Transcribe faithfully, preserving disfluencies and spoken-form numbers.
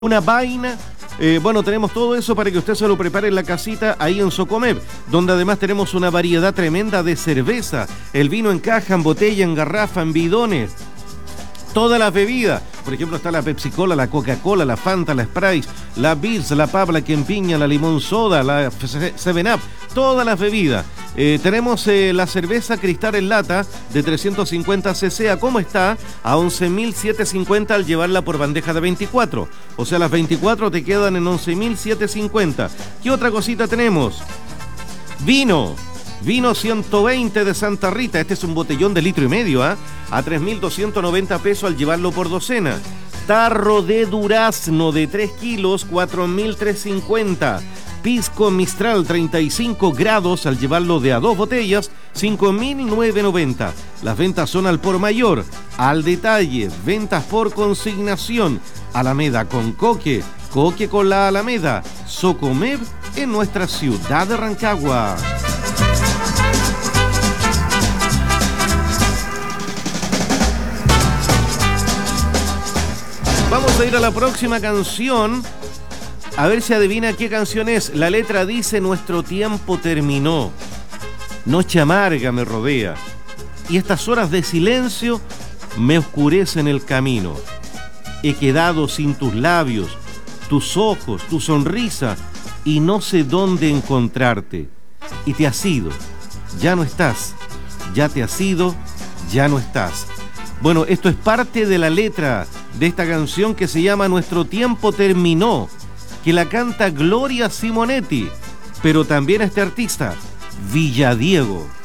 una vaina. Eh, bueno, tenemos todo eso para que usted se lo prepare en la casita ahí en Socomev, donde además tenemos una variedad tremenda de cerveza, el vino en caja, en botella, en garrafa, en bidones, todas las bebidas. Por ejemplo, está la Pepsi Cola, la Coca-Cola, la Fanta, la Sprite, la Beers, la Pab, la Kempiña, la Limón Soda, la seven up, todas las bebidas. Eh, tenemos eh, la cerveza Cristal en lata de trescientos cincuenta cc, ¿a cómo está? A once mil setecientos cincuenta al llevarla por bandeja de veinticuatro. O sea, las veinticuatro te quedan en once mil setecientos cincuenta. ¿Qué otra cosita tenemos? Vino. Vino ciento veinte de Santa Rita. Este es un botellón de litro y medio, ¿ah? ¿eh? A tres mil doscientos noventa pesos al llevarlo por docena. Tarro de durazno de tres kilos, cuatro mil trescientos cincuenta. Pisco Mistral treinta y cinco grados al llevarlo de a dos botellas, cinco mil novecientos noventa. Las ventas son al por mayor, al detalle, ventas por consignación. Alameda con Coque, Coque con la Alameda. Socomev en nuestra ciudad de Rancagua. Vamos a ir a la próxima canción. A ver si adivina qué canción es. La letra dice: nuestro tiempo terminó. Noche amarga me rodea. Y estas horas de silencio me oscurecen el camino. He quedado sin tus labios, tus ojos, tu sonrisa, y no sé dónde encontrarte. Y te has ido. Ya no estás. Ya te has ido. Ya no estás. Bueno, esto es parte de la letra de esta canción que se llama Nuestro tiempo terminó, que la canta Gloria Simonetti, pero también este artista, Villadiego.